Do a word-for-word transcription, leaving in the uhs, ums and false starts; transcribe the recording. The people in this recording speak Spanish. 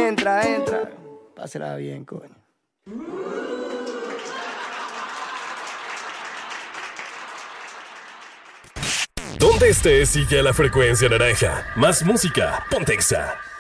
entra, entra. Pásela bien, coño. Donde estés, sigue a la frecuencia naranja. Más música, Ponte Exa.